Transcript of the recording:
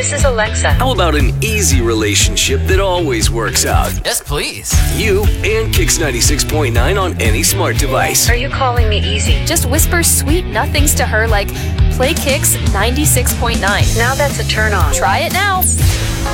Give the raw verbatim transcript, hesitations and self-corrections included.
this is Alexa. How about an easy relationship that always works out? Yes, please. You and Kix ninety-six point nine on any smart device. Are you calling me easy? Just whisper sweet nothings to her like, play Kix ninety-six point nine. Now that's a turn on. Try it now.